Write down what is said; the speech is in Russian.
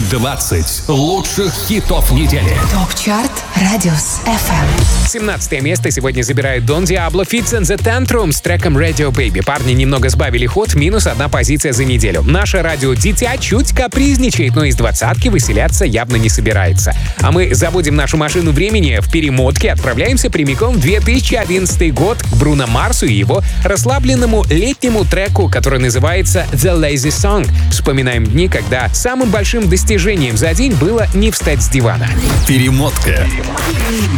20 лучших хитов недели. ТОП-чарт Радиус FM. 17 место сегодня забирает Don Diablo Fits and the Tantrum с треком Radio Baby. Парни немного сбавили ход, минус 1 позиция за неделю. Наше радио-дитя чуть капризничает, но из двадцатки выселяться явно не собирается. А мы заводим нашу машину времени в перемотке, отправляемся прямиком в 2011 год к Бруно Марсу и его расслабленному летнему треку, который называется The Lazy Song. Вспоминаем дни, когда самым большим достижением за день было не встать с дивана. Перемотка.